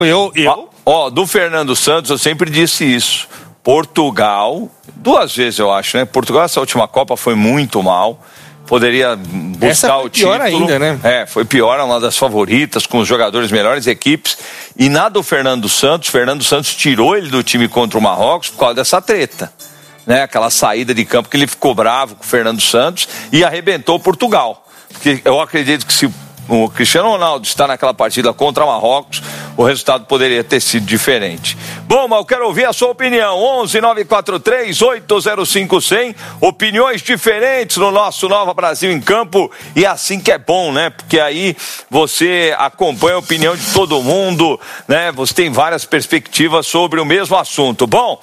Do Fernando Santos, eu sempre disse isso. Portugal, 2 vezes eu acho, né? Portugal, essa última Copa foi muito mal. Poderia buscar o título. Pior ainda, né? Foi pior, é uma das favoritas, com os jogadores melhores equipes. E na do Fernando Santos tirou ele do time contra o Marrocos por causa dessa treta. Né? Aquela saída de campo que ele ficou bravo com o Fernando Santos e arrebentou Portugal. Porque eu acredito que se o Cristiano Ronaldo está naquela partida contra o Marrocos, o resultado poderia ter sido diferente. Bom, mas eu quero ouvir a sua opinião. 11-943-805-100. Opiniões diferentes no nosso Nova Brasil em Campo. E assim que é bom, né? Porque aí você acompanha a opinião de todo mundo, né? Você tem várias perspectivas sobre o mesmo assunto. Bom,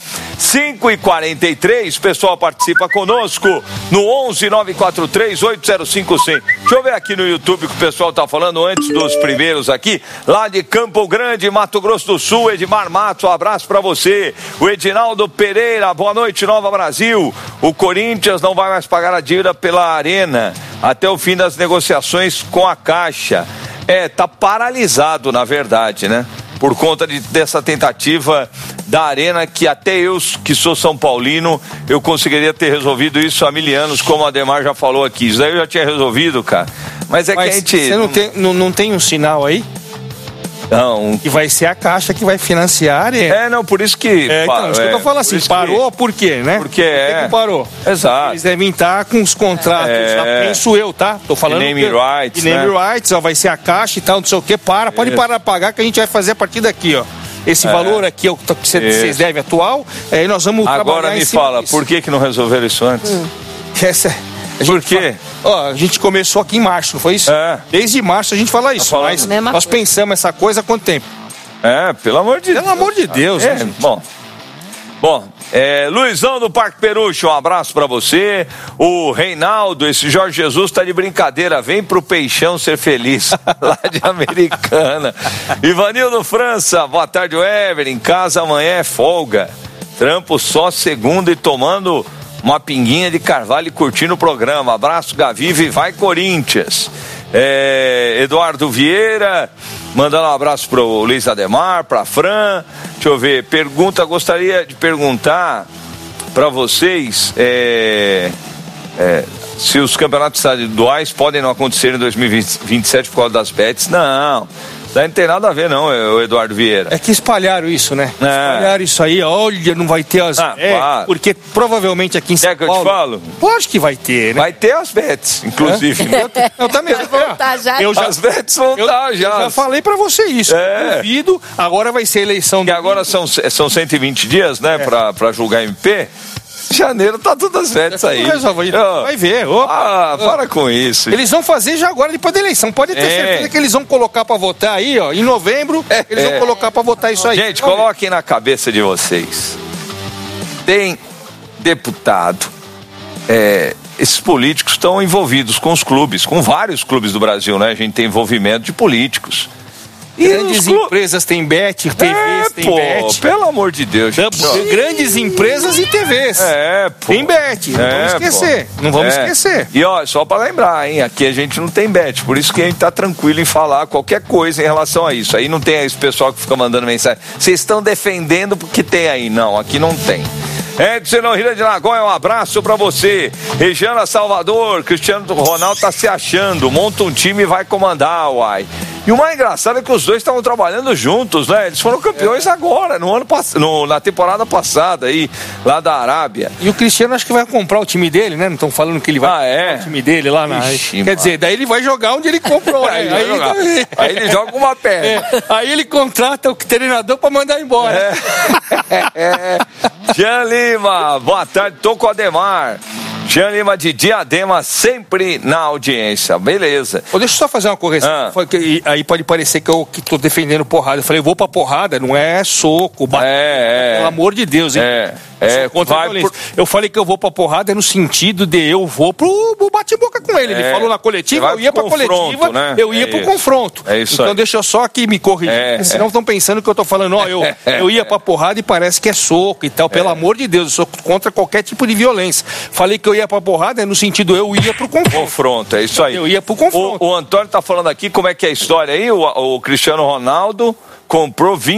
5h43, o pessoal participa conosco no 11-943-805-100. Deixa eu ver aqui no YouTube o que o pessoal está falando antes dos primeiros aqui. Lá de Campo Grande, Mato Grosso do Sul, Edmar Matos, um abraço para você. O Edinaldo Pereira, boa noite, Nova Brasil. O Corinthians não vai mais pagar a dívida pela Arena até o fim das negociações com a Caixa. Tá paralisado, na verdade, né? Por conta dessa tentativa da Arena, que até eu, que sou São Paulino, eu conseguiria ter resolvido isso há 1000 anos, como a Ademar já falou aqui. Isso daí eu já tinha resolvido, cara. Mas que a gente... Você não tem um sinal aí? Não. Que vai ser a Caixa que vai financiar a Arena. Não, por isso que... Então, isso que eu tô falando assim, parou por quê, né? Porque Por que parou? Exato. Eles devem estar com os contratos, penso eu, tá? Tô falando... Name rights, Name rights, vai ser a Caixa e tal, não sei o quê. Pode parar de pagar que a gente vai fazer a partir daqui, ó. Esse valor aqui é o que vocês devem atual, aí nós vamos trabalhar. Agora me fala, por que não resolveram isso antes? Por quê? A gente começou aqui em março, não foi isso? Desde março a gente fala isso, mas nós pensamos essa coisa há quanto tempo? Pelo amor de Deus. Pelo amor de Deus, né, gente? Bom, Luizão do Parque Perucho, um abraço pra você. O Reinaldo, esse Jorge Jesus tá de brincadeira, vem pro Peixão ser feliz, lá de Americana. Ivanildo França, boa tarde, Weber, em casa amanhã é folga, trampo só segunda e tomando uma pinguinha de carvalho e curtindo o programa. Abraço, Gavive, e vai Corinthians. Eduardo Vieira, mandando um abraço pro Luiz Ademar, pra Fran. Deixa eu ver, gostaria de perguntar pra vocês se os campeonatos estaduais podem não acontecer em 2027 por causa das bets. Não tem nada a ver não, Eduardo Vieira. É que espalharam isso, né? Espalharam isso aí, olha, não vai ter as claro. Porque provavelmente aqui em São Paulo... Quer que eu te falo? Acho que vai ter, né? Vai ter as bets, inclusive. Eu também. Vai voltar já. As bets vão estar já. Eu já falei pra você isso. Duvido, agora vai ser eleição... Que agora são 120 dias, né, pra julgar MP. Janeiro tá todas as bets aí. Vai ver. Para com isso. Eles vão fazer já agora depois da eleição. Pode ter certeza que eles vão colocar pra votar aí, ó. Em novembro, eles vão colocar pra votar isso aí. Gente, coloquem na cabeça de vocês. Tem deputado. Esses políticos estão envolvidos com os clubes, com vários clubes do Brasil, né? A gente tem envolvimento de políticos. Grandes empresas têm bet, TVs têm bet. Pelo amor de Deus. Grandes empresas e TVs. Tem bet. Não vamos esquecer. Não vamos esquecer. E só para lembrar, hein? Aqui a gente não tem bet. Por isso que a gente tá tranquilo em falar qualquer coisa em relação a isso. Aí não tem esse pessoal que fica mandando mensagem. Vocês estão defendendo porque tem aí. Não, aqui não tem. Edson Rio de Nagoya, um abraço pra você. Regiana Salvador, Cristiano Ronaldo tá se achando, monta um time e vai comandar, uai. E o mais engraçado é que os dois estavam trabalhando juntos, né? Eles foram campeões agora, na temporada passada aí, lá da Arábia. E o Cristiano acho que vai comprar o time dele, né? Não estão falando que ele vai comprar o time dele lá na... Quer dizer, daí ele vai jogar onde ele comprou, né? Aí ele joga uma perna. Aí ele contrata o treinador pra mandar embora. Jean Lima, boa tarde, tô com o Ademar. Jean Lima de Diadema, sempre na audiência. Beleza. Deixa eu só fazer uma correção. Aí pode parecer que eu tô defendendo porrada. Eu falei, eu vou pra porrada, não é soco, pelo amor de Deus, hein? Eu falei que eu vou pra porrada no sentido de eu vou pro bate-boca com ele. Ele falou na coletiva, eu ia pra coletiva, né? Eu ia pro confronto. Então deixa eu só aqui me corrigir, senão estão pensando que eu tô falando, eu ia pra porrada e parece que é soco e tal. Pelo amor de Deus, eu sou contra qualquer tipo de violência. Falei que eu ia ia pra porrada, no sentido eu ia pro confronto. É isso aí. Eu ia pro confronto. O Antônio tá falando aqui como é que é a história aí, o Cristiano Ronaldo comprou